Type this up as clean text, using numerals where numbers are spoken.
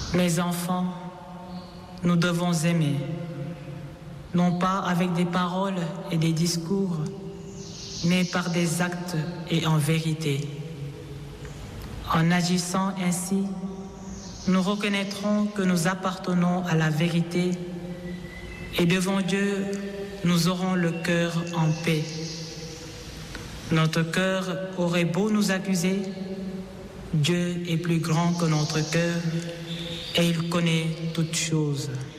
Mes enfants, nous devons aimer, non pas avec des paroles et des discours, mais par des actes et en vérité. En agissant ainsi, nous reconnaîtrons que nous appartenons à la vérité et devant Dieu, nous aurons le cœur en paix. Notre cœur aurait beau nous accuser, Dieu est plus grand que notre cœur et il connaît toutes choses.